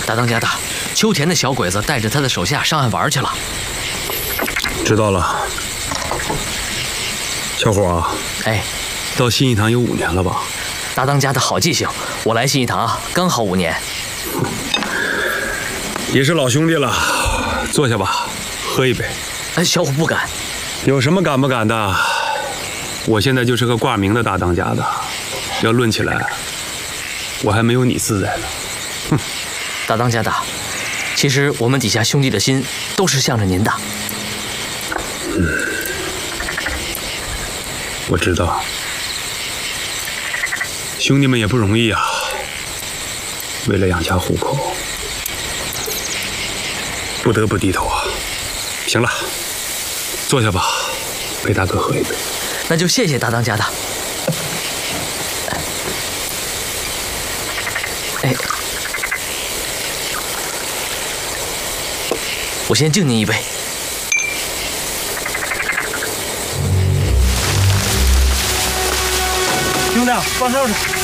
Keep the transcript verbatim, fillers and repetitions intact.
大当家的，秋田的小鬼子带着他的手下上岸玩去了。 知道了。小伙啊， 哎， 到信义堂有五年了吧？ 大当家的好记性，我来信义堂啊，刚好五年。 也是老兄弟了，坐下吧，喝一杯。 哎，小虎不敢。 有什么敢不敢的？我现在就是个挂名的大当家的，要论起来，我还没有你自在呢。哼， 大当家的，其实我们底下兄弟的心都是向着您的。 嗯，我知道，兄弟们也不容易啊，为了养家糊口，不得不低头啊。行了，坐下吧，陪大哥喝一杯。 那就谢谢大当家的。哎，我先敬您一杯。 兄弟，放哨去。